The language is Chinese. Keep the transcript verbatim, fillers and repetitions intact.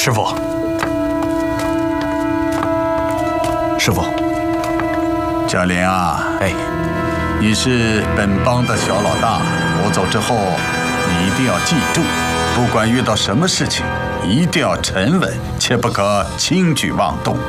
师傅，师傅， 嘉莲啊， 哎， 你是本帮的小老大，我走之后，你一定要记住，不管遇到什么事情，一定要沉稳，切不可轻举妄动。